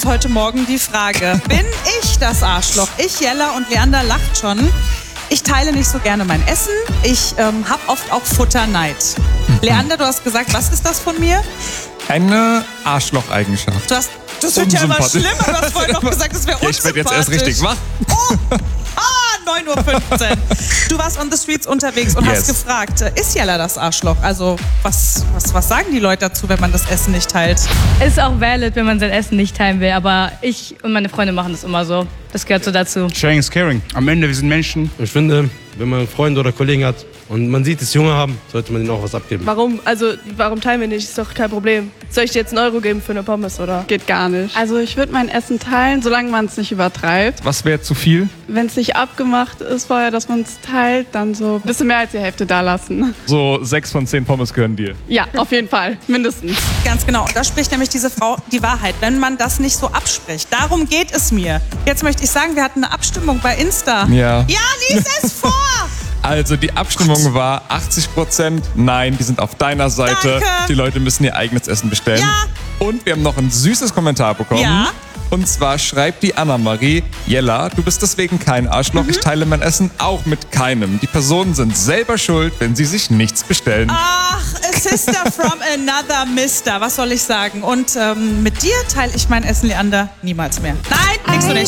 uns heute Morgen die Frage, bin ich das Arschloch? Ich, Jella und Leander lacht schon. Ich teile nicht so gerne mein Essen. Ich habe oft auch Futterneid. Leander, du hast gesagt, was ist das von mir? Eine Arschloch-Eigenschaft. Das wird ja immer schlimmer. Du hast vorhin noch gesagt, das wäre unsympathisch. Ich werde jetzt erst richtig wach. 9:15 Uhr. Du warst on the streets unterwegs und hast gefragt, ist Jella das Arschloch? Also was sagen die Leute dazu, wenn man das Essen nicht teilt? Es ist auch valid, wenn man sein Essen nicht teilen will, aber ich und meine Freunde machen das immer so. Das gehört so dazu. Sharing is caring. Am Ende, wir sind Menschen. Ich finde, wenn man Freunde oder Kollegen hat und man sieht, dass Junge haben, sollte man ihnen auch was abgeben. Warum? Also, warum teilen wir nicht? Ist doch kein Problem. Soll ich dir jetzt einen Euro geben für eine Pommes, oder? Geht gar nicht. Also ich würde mein Essen teilen, solange man es nicht übertreibt. Was wäre zu viel? Wenn es nicht abgemacht ist vorher, dass man es teilt, dann so ein bisschen mehr als die Hälfte da lassen. So 6 von 10 Pommes gehören dir. Ja, auf jeden Fall. Mindestens. Ganz genau. Und da spricht nämlich diese Frau die Wahrheit, wenn man das nicht so abspricht. Darum geht es mir. Jetzt möchte ich sagen, wir hatten eine Abstimmung bei Insta. Ja. Ja, lies es vor! Also die Abstimmung war 80% nein, die sind auf deiner Seite. Danke. Die Leute müssen ihr eigenes Essen bestellen. Ja. Und wir haben noch ein süßes Kommentar bekommen. Ja. Und zwar schreibt die Anna-Marie, Jella, du bist deswegen kein Arschloch, ich teile mein Essen auch mit keinem. Die Personen sind selber schuld, wenn sie sich nichts bestellen. Ach, a sister from another mister. Was soll ich sagen? Und mit dir teile ich mein Essen, Leander, niemals mehr. Nein, kriegst du nicht.